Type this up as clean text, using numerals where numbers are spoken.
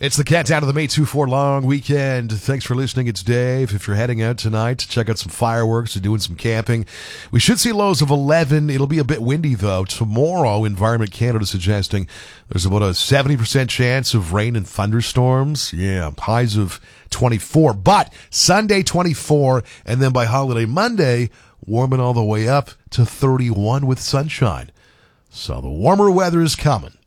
It's the countdown to the May 2-4 long weekend. Thanks for listening. It's Dave. If you're heading out tonight to check out some fireworks or doing some camping, we should see lows of 11. It'll be a bit windy, though. Tomorrow, Environment Canada suggesting there's about a 70% chance of rain and thunderstorms. Yeah, highs of 24. But Sunday, 24, and then by holiday Monday, warming all the way up to 31 with sunshine. So the warmer weather is coming.